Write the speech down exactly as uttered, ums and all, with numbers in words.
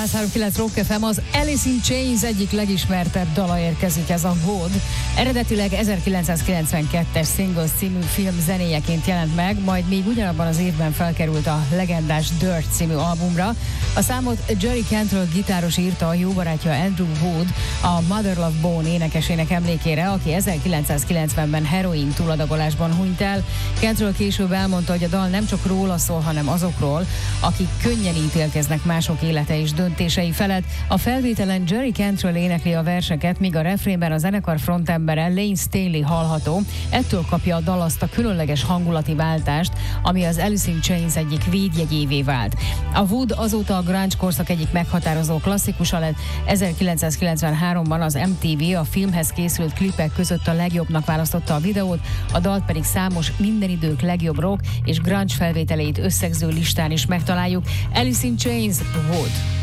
száz három kilenc Rock ef em, az Alice in Chains egyik legismertebb dala érkezik, ez a Wood. Eredetileg ezerkilencszázkilencvenkettes Singles című film zenéjeként jelent meg, majd még ugyanabban az évben felkerült a legendás Dirt című albumra. A számot Jerry Cantrell gitáros írta a jó barátja Andrew Wood, a Mother Love Bone énekesének emlékére, aki ezerkilencszázkilencvenben heroin túladagolásban hunyt el. Cantrell később elmondta, hogy a dal nem csak róla szól, hanem azokról, akik könnyen ítélkeznek mások élete és döntései felett. A felvételen Jerry Cantrell énekli a verseket, míg a refrénben a zenekar frontembere Lane Staley hallható. Ettől kapja a dal azt a különleges hangulati váltást, ami az Alice in Chains egyik védjegyévé vált. A Wood azóta a grunge korszak egyik meghatározó klasszikusa lett. ezerkilencszázkilencvenháromban az em té vé a filmhez készült klipek között a legjobbnak választotta a videót, a dalt pedig számos minden idők legjobb rock és grunge felvételeit összegző listán is megtaláljuk. Alice in Chains, Wood.